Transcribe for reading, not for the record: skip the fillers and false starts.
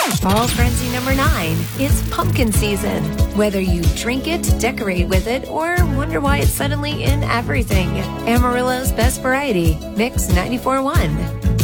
Fall Frenzy number 9. It's pumpkin season. Whether you drink it, decorate with it, or wonder why it's suddenly in everything, Amarillo's best variety. Mix 94.1.